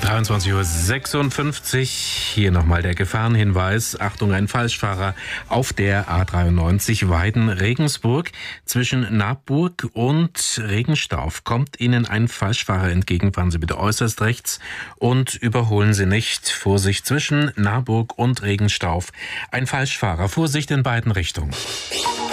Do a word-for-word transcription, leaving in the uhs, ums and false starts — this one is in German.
dreiundzwanzig Uhr sechsundfünfzig. Hier nochmal der Gefahrenhinweis. Achtung, ein Falschfahrer auf der A dreiundneunzig Weiden-Regensburg. Zwischen Naburg und Regenstauf kommt Ihnen ein Falschfahrer entgegen. Fahren Sie bitte äußerst rechts und überholen Sie nicht. Vorsicht, zwischen Naburg und Regenstauf ein Falschfahrer. Vorsicht in beiden Richtungen.